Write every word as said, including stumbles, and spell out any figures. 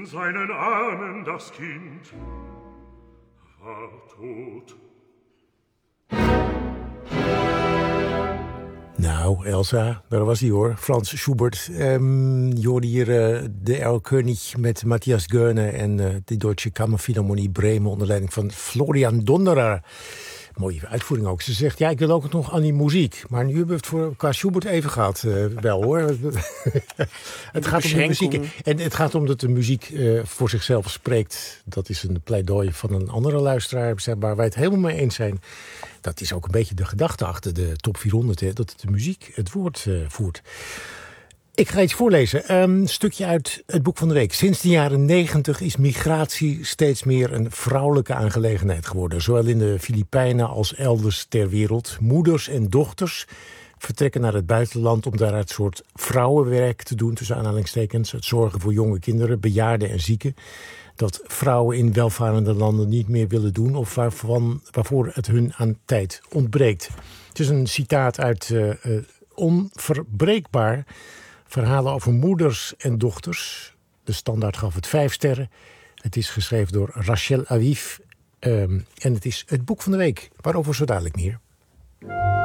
seinen Armen das Kind war tot. Nou, Elsa, daar was hij hoor. Frans Schubert. Um, je hoorde hier uh, de Erlkönig met Matthias Goerne en uh, de Deutsche Kammerphilharmonie Bremen onder leiding van Florian Donderer. Mooie uitvoering ook. Ze zegt, ja, ik wil ook nog aan die muziek. Maar nu hebben we het voor qua Schubert even gehad. Uh, wel hoor. Het gaat om de muziek. En het gaat om dat de muziek uh, voor zichzelf spreekt. Dat is een pleidooi van een andere luisteraar, waar wij het helemaal mee eens zijn. Dat is ook een beetje de gedachte achter de top vierhonderd. Hè, dat de muziek het woord uh, voert. Ik ga iets voorlezen. Een stukje uit het boek van de week. Sinds de jaren negentig is migratie steeds meer een vrouwelijke aangelegenheid geworden. Zowel in de Filipijnen als elders ter wereld. Moeders en dochters vertrekken naar het buitenland om daar het soort vrouwenwerk te doen, tussen aanhalingstekens. Het zorgen voor jonge kinderen, bejaarden en zieken. Dat vrouwen in welvarende landen niet meer willen doen of waarvan, waarvoor het hun aan tijd ontbreekt. Het is een citaat uit uh, uh, Onverbreekbaar. Verhalen over moeders en dochters. De Standaard gaf het vijf sterren. Het is geschreven door Rachel Aviv. Um, en het is het boek van de week. Waarover zo dadelijk meer.